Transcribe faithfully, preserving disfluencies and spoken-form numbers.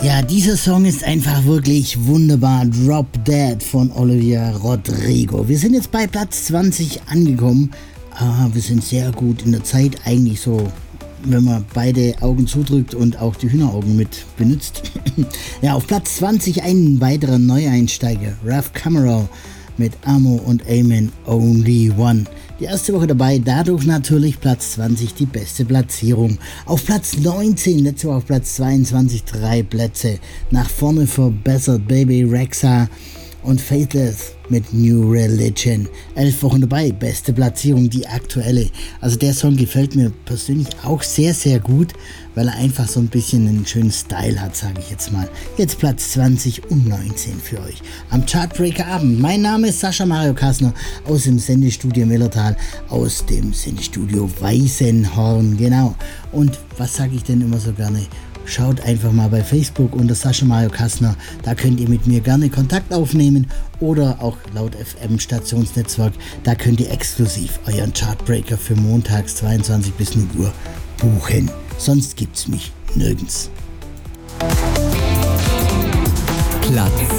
Ja, dieser Song ist einfach wirklich wunderbar. Drop Dead von Olivia Rodrigo. Wir sind jetzt bei Platz zwanzig angekommen. Ah, wir sind sehr gut in der Zeit, eigentlich so, wenn man beide Augen zudrückt und auch die Hühneraugen mit benutzt. Ja, auf Platz zwanzig ein weiterer Neueinsteiger, Ralph Cameron mit Amo und Amen Only One. Die erste Woche dabei, dadurch natürlich Platz zwanzig, die beste Platzierung. Auf Platz neunzehn, letzte Woche auf Platz zweiundzwanzig, drei Plätze nach vorne verbessert, Baby Rexha und Faithless mit New Religion. Elf Wochen dabei, beste Platzierung, die aktuelle. Also der Song gefällt mir persönlich auch sehr, sehr gut, weil er einfach so ein bisschen einen schönen Style hat, sage ich jetzt mal. Jetzt Platz zwanzig und neunzehn für euch am Chartbreaker Abend. Mein Name ist Sascha Mario Kassner aus dem Sendestudio Millertal, aus dem Sendestudio Weißenhorn, genau. Und was sage ich denn immer so gerne? Schaut einfach mal bei Facebook unter Sascha Mario Kassner, da könnt ihr mit mir gerne Kontakt aufnehmen oder auch laut F M Stationsnetzwerk, da könnt ihr exklusiv euren Chartbreaker für montags zweiundzwanzig bis null Uhr buchen. Sonst gibt's mich nirgends. Platz